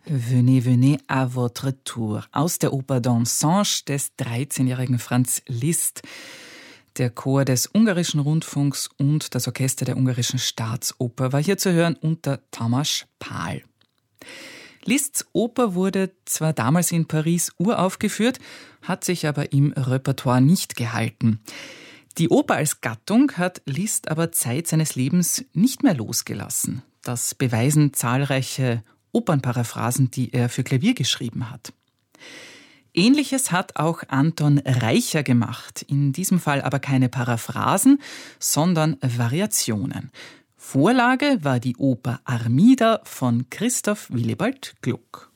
Venez, venez à votre tour aus der Oper Dansange des 13-jährigen Franz Liszt. Der Chor des Ungarischen Rundfunks und das Orchester der Ungarischen Staatsoper war hier zu hören unter Tamás Pál. Liszts Oper wurde zwar damals in Paris uraufgeführt, hat sich aber im Repertoire nicht gehalten. Die Oper als Gattung hat Liszt aber Zeit seines Lebens nicht mehr losgelassen. Das beweisen zahlreiche Opernparaphrasen, die er für Klavier geschrieben hat. Ähnliches hat auch Anton Reicha gemacht, in diesem Fall aber keine Paraphrasen, sondern Variationen. Vorlage war die Oper Armida von Christoph Willibald Gluck.